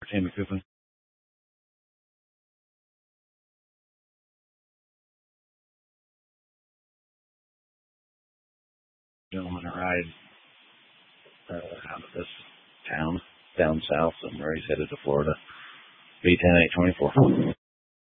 Tammy Coopin. Gentleman to ride out of this town down south somewhere. He's headed to Florida. B10 824.